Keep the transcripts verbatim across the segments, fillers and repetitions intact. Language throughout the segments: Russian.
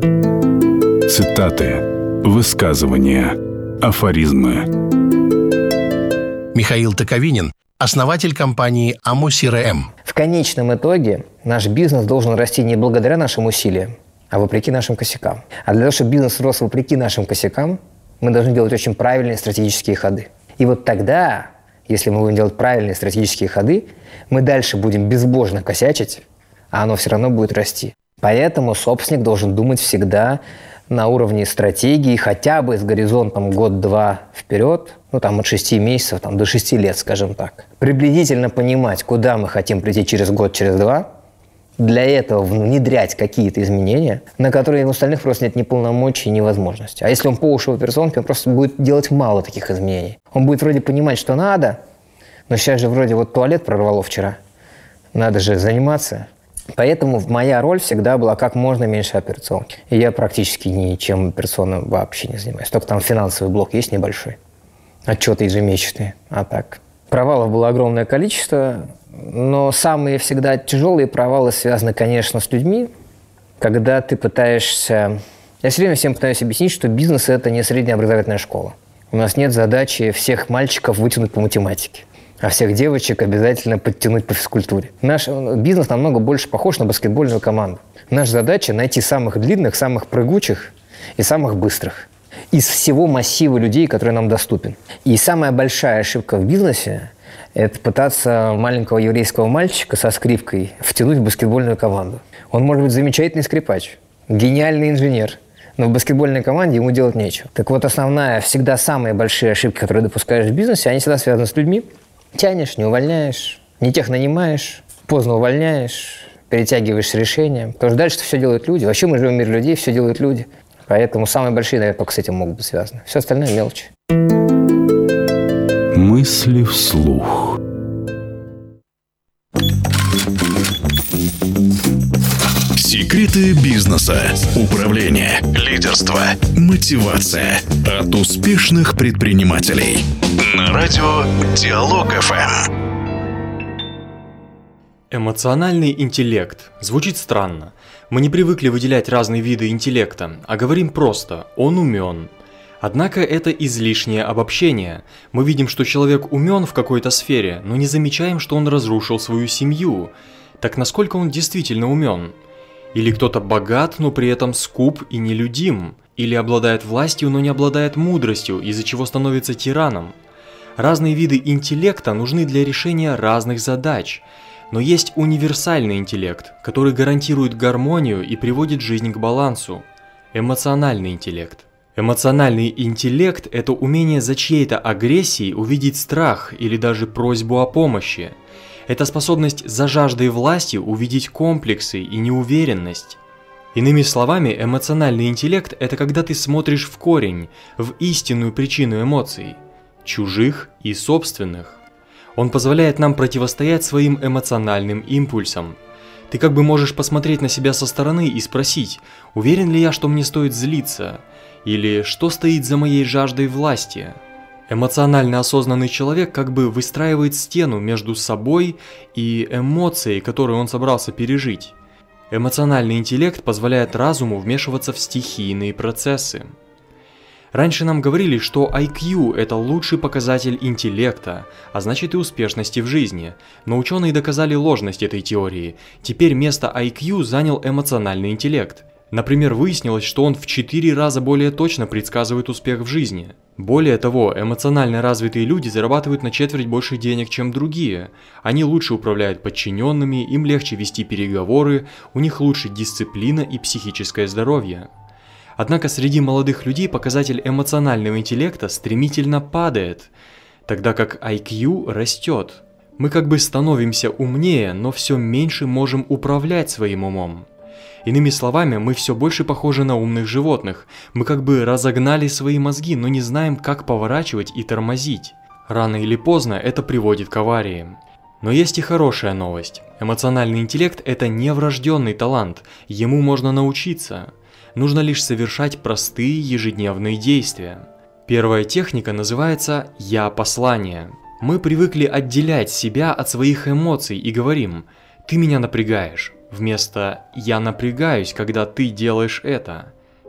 Цитаты, высказывания, афоризмы. Михаил Токовинин, основатель компании АМО-СИРЭМ. В конечном итоге наш бизнес должен расти не благодаря нашим усилиям, а вопреки нашим косякам. А для того, чтобы бизнес рос вопреки нашим косякам, мы должны делать очень правильные стратегические ходы. И вот тогда, если мы будем делать правильные стратегические ходы, мы дальше будем безбожно косячить, а оно все равно будет расти. Поэтому собственник должен думать всегда на уровне стратегии, хотя бы с горизонтом год-два вперед, ну там от шести месяцев там, до шести лет, скажем так. Приблизительно понимать, куда мы хотим прийти через год, через два. Для этого внедрять какие-то изменения, на которые у остальных просто нет ни полномочий, ни возможности. А если он по уши в операционке, он просто будет делать мало таких изменений. Он будет вроде понимать, что надо, но сейчас же вроде вот туалет прорвало вчера. Надо же заниматься. Поэтому моя роль всегда была как можно меньше операционки. И я практически ничем операционным вообще не занимаюсь. Только там финансовый блок есть небольшой. Отчеты ежемесячные. А так. Провалов было огромное количество. Но самые всегда тяжелые провалы связаны, конечно, с людьми. Когда ты пытаешься... Я все время всем пытаюсь объяснить, что бизнес – это не средняя образовательная школа. У нас нет задачи всех мальчиков вытянуть по математике, а всех девочек обязательно подтянуть по физкультуре. Наш бизнес намного больше похож на баскетбольную команду. Наша задача – найти самых длинных, самых прыгучих и самых быстрых из всего массива людей, который нам доступен. И самая большая ошибка в бизнесе – это пытаться маленького еврейского мальчика со скрипкой втянуть в баскетбольную команду. Он может быть замечательный скрипач, гениальный инженер, но в баскетбольной команде ему делать нечего. Так вот, основная, всегда самые большие ошибки, которые допускаешь в бизнесе, они всегда связаны с людьми. Тянешь, не увольняешь, не тех нанимаешь, поздно увольняешь, перетягиваешь с решением. Потому что дальше все делают люди. Вообще мы живем в мире людей, все делают люди. Поэтому самые большие, наверное, только с этим могут быть связаны. Все остальное мелочи. Мысли вслух. Секреты бизнеса, управления, лидерства, мотивация от успешных предпринимателей. На радио Диалог-ФМ. Эмоциональный интеллект. Звучит странно. Мы не привыкли выделять разные виды интеллекта, а говорим просто «он умен». Однако это излишнее обобщение. Мы видим, что человек умен в какой-то сфере, но не замечаем, что он разрушил свою семью. Так насколько он действительно умен? Или кто-то богат, но при этом скуп и нелюдим? Или обладает властью, но не обладает мудростью, из-за чего становится тираном? Разные виды интеллекта нужны для решения разных задач. Но есть универсальный интеллект, который гарантирует гармонию и приводит жизнь к балансу. Эмоциональный интеллект. Эмоциональный интеллект – это умение за чьей-то агрессией увидеть страх или даже просьбу о помощи. Это способность за жаждой власти увидеть комплексы и неуверенность. Иными словами, эмоциональный интеллект – это когда ты смотришь в корень, в истинную причину эмоций, чужих и собственных. Он позволяет нам противостоять своим эмоциональным импульсам. Ты как бы можешь посмотреть на себя со стороны и спросить, уверен ли я, что мне стоит злиться, или что стоит за моей жаждой власти. Эмоционально осознанный человек как бы выстраивает стену между собой и эмоцией, которую он собрался пережить. Эмоциональный интеллект позволяет разуму вмешиваться в стихийные процессы. Раньше нам говорили, что ай кью – это лучший показатель интеллекта, а значит и успешности в жизни. Но ученые доказали ложность этой теории. Теперь место ай кью занял эмоциональный интеллект. Например, выяснилось, что он в четыре раза более точно предсказывает успех в жизни. Более того, эмоционально развитые люди зарабатывают на четверть больше денег, чем другие. Они лучше управляют подчиненными, им легче вести переговоры, у них лучше дисциплина и психическое здоровье. Однако среди молодых людей показатель эмоционального интеллекта стремительно падает, тогда как ай кью растет. Мы как бы становимся умнее, но все меньше можем управлять своим умом. Иными словами, мы все больше похожи на умных животных. Мы как бы разогнали свои мозги, но не знаем, как поворачивать и тормозить. Рано или поздно это приводит к авариям. Но есть и хорошая новость. Эмоциональный интеллект – это не врожденный талант, ему можно научиться. Нужно лишь совершать простые ежедневные действия. Первая техника называется «я-послание». Мы привыкли отделять себя от своих эмоций и говорим «ты меня напрягаешь», вместо «я напрягаюсь, когда ты делаешь это».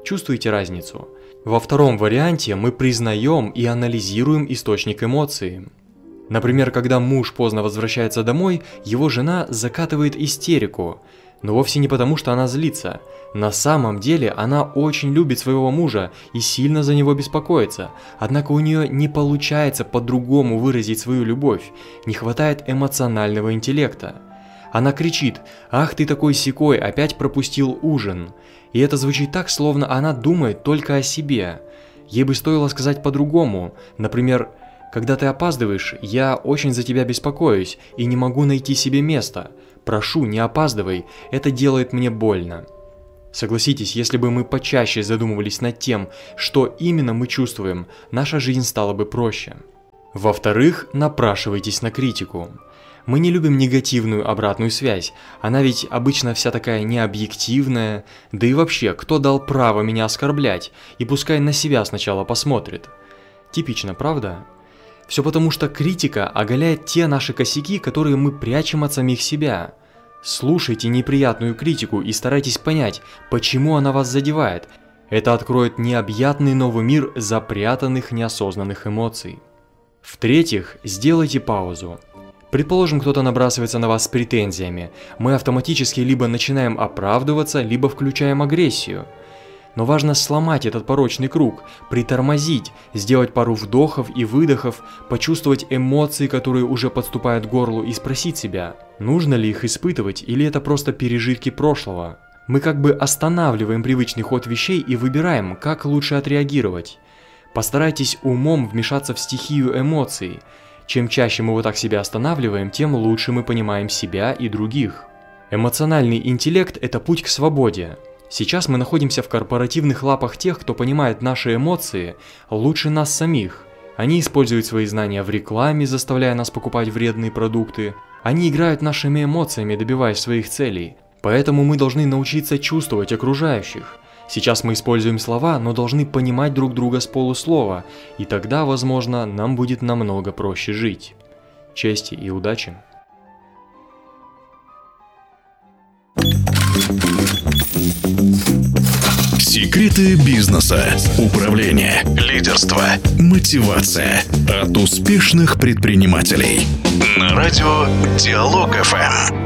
Чувствуете разницу? Во втором варианте мы признаем и анализируем источник эмоций. Например, когда муж поздно возвращается домой, его жена закатывает истерику. Но вовсе не потому, что она злится. На самом деле она очень любит своего мужа и сильно за него беспокоится. Однако у нее не получается по-другому выразить свою любовь. Не хватает эмоционального интеллекта. Она кричит: «Ах ты такой сякой, опять пропустил ужин». И это звучит так, словно она думает только о себе. Ей бы стоило сказать по-другому. Например: «Когда ты опаздываешь, я очень за тебя беспокоюсь и не могу найти себе места. Прошу, не опаздывай, это делает мне больно». Согласитесь, если бы мы почаще задумывались над тем, что именно мы чувствуем, наша жизнь стала бы проще. Во-вторых, напрашивайтесь на критику. Мы не любим негативную обратную связь, она ведь обычно вся такая необъективная, да и вообще, кто дал право меня оскорблять, и пускай на себя сначала посмотрит. Типично, правда? Все потому, что критика оголяет те наши косяки, которые мы прячем от самих себя. Слушайте неприятную критику и старайтесь понять, почему она вас задевает. Это откроет необъятный новый мир запрятанных неосознанных эмоций. В-третьих, сделайте паузу. Предположим, кто-то набрасывается на вас с претензиями. Мы автоматически либо начинаем оправдываться, либо включаем агрессию. Но важно сломать этот порочный круг, притормозить, сделать пару вдохов и выдохов, почувствовать эмоции, которые уже подступают к горлу, и спросить себя, нужно ли их испытывать или это просто пережитки прошлого. Мы как бы останавливаем привычный ход вещей и выбираем, как лучше отреагировать. Постарайтесь умом вмешаться в стихию эмоций. Чем чаще мы вот так себя останавливаем, тем лучше мы понимаем себя и других. Эмоциональный интеллект – это путь к свободе. Сейчас мы находимся в корпоративных лапах тех, кто понимает наши эмоции лучше нас самих. Они используют свои знания в рекламе, заставляя нас покупать вредные продукты. Они играют нашими эмоциями, добиваясь своих целей. Поэтому мы должны научиться чувствовать окружающих. Сейчас мы используем слова, но должны понимать друг друга с полуслова, и тогда, возможно, нам будет намного проще жить. Чести и удачи! Секреты бизнеса, управление, лидерство, мотивация от успешных предпринимателей. На радио Диалог эф эм.